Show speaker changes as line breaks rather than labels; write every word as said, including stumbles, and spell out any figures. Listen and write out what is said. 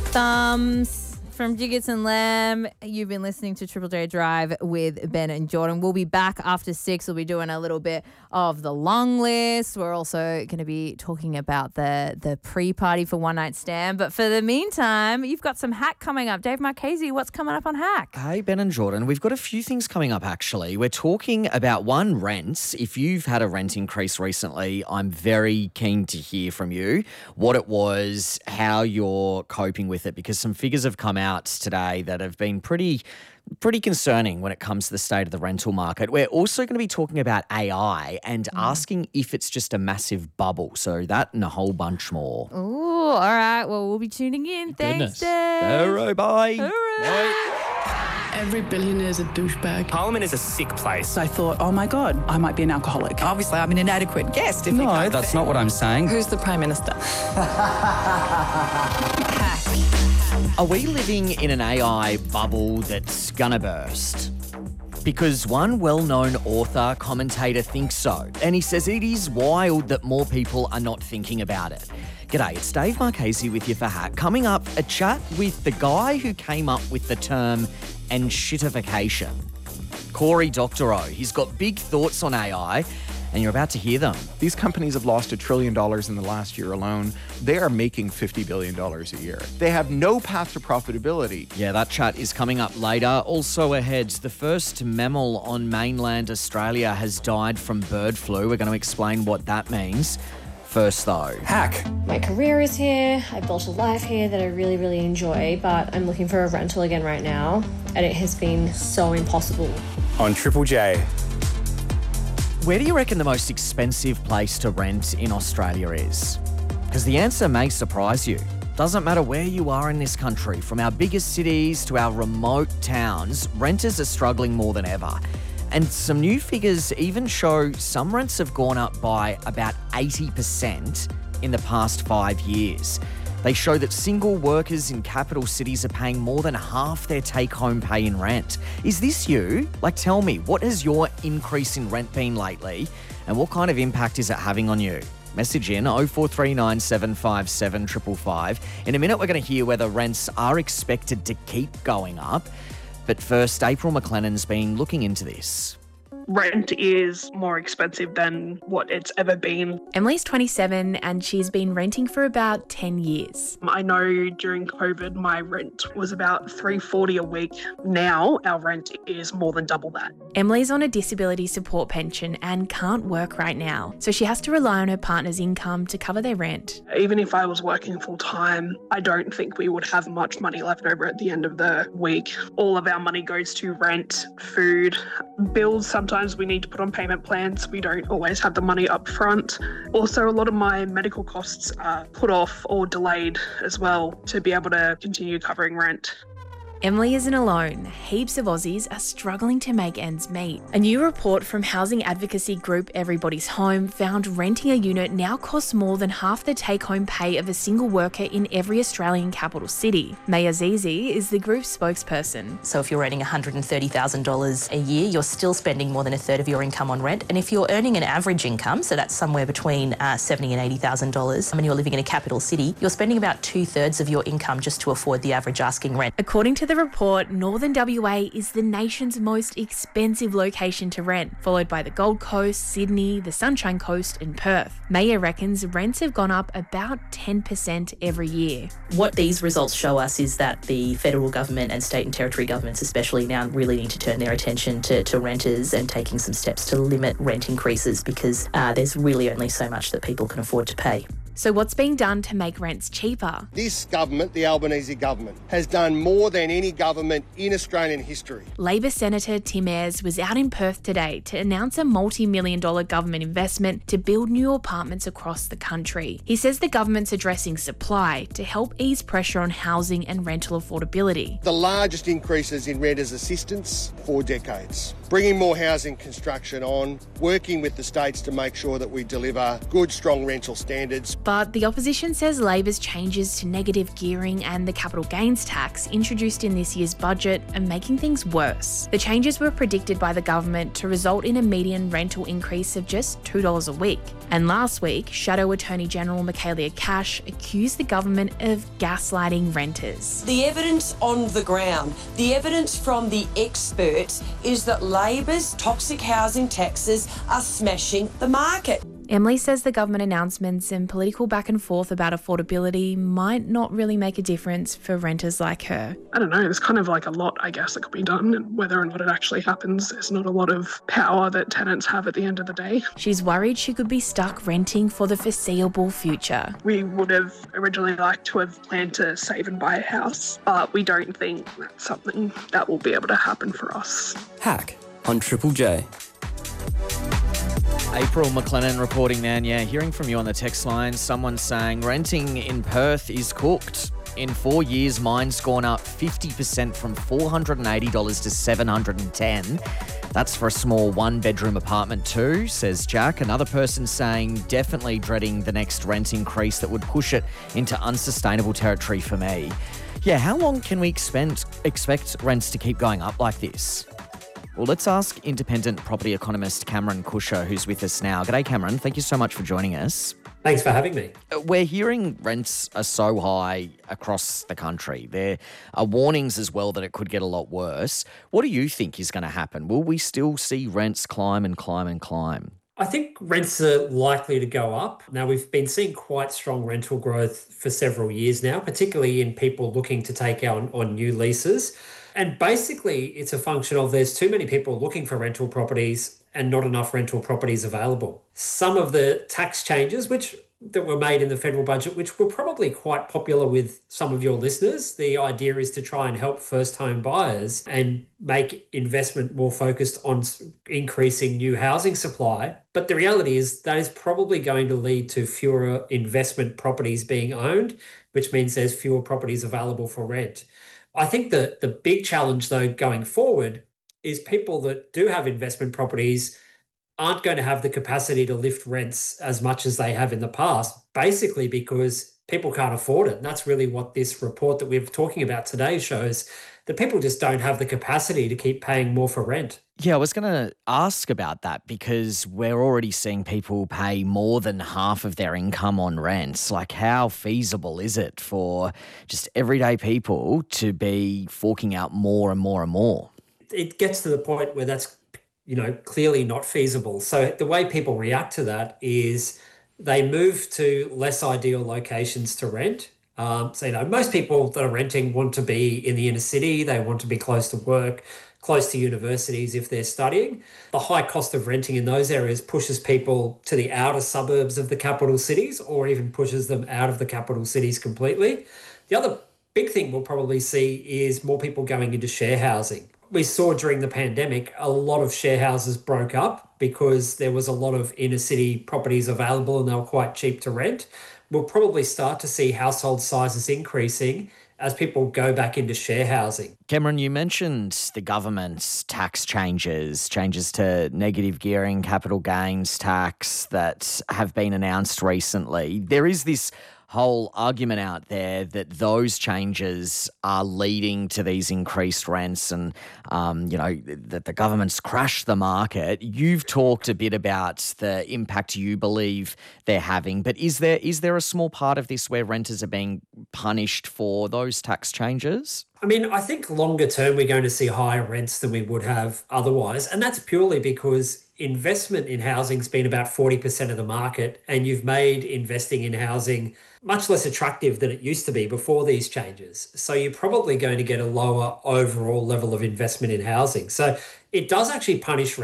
Thumbs from Jiggets and Lamb. You've been listening to Triple J Drive with Ben and Jordan. We'll be back after six. We'll be doing a little bit of the long list. We're also going to be talking about the, the pre-party for One Night Stand. But for the meantime, you've got some Hack coming up. Dave Marchese, what's coming up on Hack?
Hey, Ben and Jordan, we've got a few things coming up, actually. We're talking about, one, rents. If you've had a rent increase recently, I'm very keen to hear from you what it was, how you're coping with it, because some figures have come out today that have been pretty pretty concerning when it comes to the state of the rental market. We're also going to be talking about A I and mm. asking if it's just a massive bubble. So that and a whole bunch more.
Ooh, all right. Well, we'll be tuning in. Thanks, Dave.
All right, bye.
All right.
Every billionaire is a douchebag.
Parliament is a sick place.
I thought, oh my God, I might be an alcoholic.
Obviously, I'm an inadequate guest. If
no, that's not what I'm saying.
Who's the Prime Minister?
Are we living in an A I bubble that's gonna burst? Because one well-known author, commentator thinks so, and he says it is wild that more people are not thinking about it. G'day, it's Dave Marchese with you for Hack. Coming up, a chat with the guy who came up with the term "enshittification." Cory Doctorow. He's got big thoughts on A I, and you're about to hear them.
These companies have lost a trillion dollars in the last year alone. They are making fifty billion dollars a year. They have no path to profitability.
Yeah, that chat is coming up later. Also ahead, the first mammal on mainland Australia has died from bird flu. We're going to explain what that means. First, though.
Hack.
My career is here. I built a life here that I really, really enjoy, but I'm looking for a rental again right now, and it has been so impossible.
On Triple J.
Where do you reckon the most expensive place to rent in Australia is? Because the answer may surprise you. Doesn't matter where you are in this country, from our biggest cities to our remote towns, renters are struggling more than ever. And some new figures even show some rents have gone up by about eighty percent in the past five years. They show that single workers in capital cities are paying more than half their take-home pay in rent. Is this you? Like, tell me, what has your increase in rent been lately, and what kind of impact is it having on you? Message in oh four three nine seven five seven five five five. In a minute, we're going to hear whether rents are expected to keep going up. But first, April McLennan's been looking into this.
Rent is more expensive than what it's ever been.
Emily's twenty-seven and she's been renting for about ten years.
I know during COVID my rent was about three dollars forty a week. Now our rent is more than double that.
Emily's on a disability support pension and can't work right now, so she has to rely on her partner's income to cover their rent.
Even if I was working full time, I don't think we would have much money left over at the end of the week. All of our money goes to rent, food, bills. Sometimes we need to put on payment plans. We don't always have the money up front. Also, a lot of my medical costs are put off or delayed as well to be able to continue covering rent.
Emily isn't alone. Heaps of Aussies are struggling to make ends meet. A new report from housing advocacy group Everybody's Home found renting a unit now costs more than half the take-home pay of a single worker in every Australian capital city. Maya Zizi is the group's spokesperson.
So if you're earning one hundred thirty thousand dollars a year, you're still spending more than a third of your income on rent. And if you're earning an average income, so that's somewhere between uh, seventy thousand dollars and eighty thousand dollars, and you're living in a capital city, you're spending about two-thirds of your income just to afford the average asking rent.
According to the report, Northern W A is the nation's most expensive location to rent, followed by the Gold Coast, Sydney, the Sunshine Coast and Perth. Mayor reckons rents have gone up about ten percent every year.
What these results show us is that the federal government and state and territory governments especially now really need to turn their attention to, to renters and taking some steps to limit rent increases because uh, there's really only so much that people can afford to pay.
So what's being done to make rents cheaper?
This government, the Albanese government, has done more than any government in Australian history.
Labor Senator Tim Ayres was out in Perth today to announce a multi-million dollar government investment to build new apartments across the country. He says the government's addressing supply to help ease pressure on housing and rental affordability.
The largest increases in renters' assistance for decades. bringing more housing construction on, working with the states to make sure that we deliver good, strong rental standards.
But the opposition says Labor's changes to negative gearing and the capital gains tax introduced in this year's budget are making things worse. The changes were predicted by the government to result in a median rental increase of just two dollars a week. And last week, Shadow Attorney General Michaelia Cash accused the government of gaslighting renters.
The evidence on the ground, the evidence from the experts is that Labor's toxic housing taxes are smashing the market.
Emily says the government announcements and political back and forth about affordability might not really make a difference for renters like her.
I don't know, there's kind of like a lot, I guess, that could be done, and whether or not it actually happens, there's not a lot of power that tenants have at the end of the day.
She's worried she could be stuck renting for the foreseeable future.
We would have originally liked to have planned to save and buy a house, but we don't think that's something that will be able to happen for us.
Hack on Triple J.
April McLennan reporting then, yeah, hearing from you on the text line, someone saying renting in Perth is cooked. In four years, mine's gone up fifty percent from four hundred eighty dollars to seven hundred ten dollars. That's for a small one-bedroom apartment too, says Jack. Another person saying definitely dreading the next rent increase that would push it into unsustainable territory for me. Yeah, how long can we expect, expect rents to keep going up like this? Well, let's ask independent property economist Cameron Kusher, who's with us now. G'day, Cameron. Thank you so much for joining us.
Thanks for having me.
We're hearing rents are so high across the country. There are warnings as well that it could get a lot worse. What do you think is going to happen? Will we still see rents climb and climb and climb?
I think rents are likely to go up. Now, we've been seeing quite strong rental growth for several years now, particularly in people looking to take on, on new leases. And basically, it's a function of there's too many people looking for rental properties and not enough rental properties available. Some of the tax changes, which that were made in the federal budget, which were probably quite popular with some of your listeners. The idea is to try and help first home buyers and make investment more focused on increasing new housing supply. But the reality is that is probably going to lead to fewer investment properties being owned, which means there's fewer properties available for rent. I think the, the big challenge, though, going forward is people that do have investment properties aren't going to have the capacity to lift rents as much as they have in the past, basically because people can't afford it. And that's really what this report that we're talking about today shows, that people just don't have the capacity to keep paying more for rent.
Yeah, I was going to ask about that because we're already seeing people pay more than half of their income on rents. Like, how feasible is it for just everyday people to be forking out more and more and more?
It gets to the point where that's, you know, clearly not feasible. So the way people react to that is they move to less ideal locations to rent. Um, so, you know, most people that are renting want to be in the inner city. They want to be close to work, close to universities if they're studying. The high cost of renting in those areas pushes people to the outer suburbs of the capital cities or even pushes them out of the capital cities completely. The other big thing we'll probably see is more people going into share housing. We saw during the pandemic, a lot of share houses broke up because there was a lot of inner city properties available and they were quite cheap to rent. We'll probably start to see household sizes increasing as people go back into share housing.
Cameron, you mentioned the government's tax changes, changes to negative gearing, capital gains tax that have been announced recently. There is this whole argument out there that those changes are leading to these increased rents and, um, you know, that the government's crashed the market. You've talked a bit about the impact you believe they're having, but is there is there a small part of this where renters are being punished for those tax changes?
I mean, I think longer term we're going to see higher rents than we would have otherwise, and that's purely because investment in housing's been about forty percent of the market, and you've made investing in housing much less attractive than it used to be before these changes. So you're probably going to get a lower overall level of investment in housing. So it does actually punish